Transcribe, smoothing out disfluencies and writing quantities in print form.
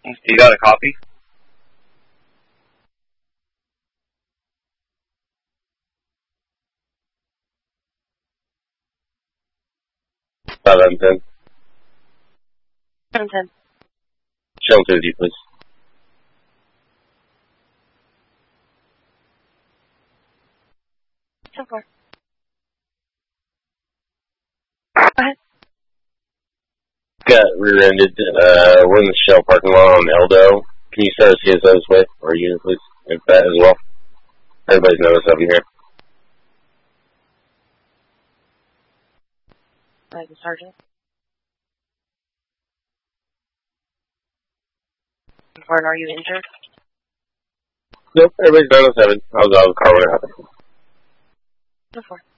You got a copy? $510. 710. Show 50, please. So far. Go ahead. Got rear-ended, we're in the Shell parking lot on Eldo. Can you start a CSO this way, or you, please, if that as well? Everybody's noticed up in here. Like the sergeant. Or are you injured? Nope, everybody's 907. I was out of the car when it happened. So far.